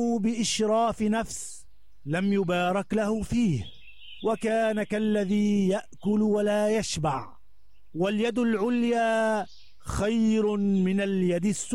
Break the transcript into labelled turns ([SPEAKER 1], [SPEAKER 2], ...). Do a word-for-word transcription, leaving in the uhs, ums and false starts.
[SPEAKER 1] بإشراف نفس لم يبارك له فيه، وكان كالذي يأكل ولا يشبع. واليد العليا خير من اليد السفلى.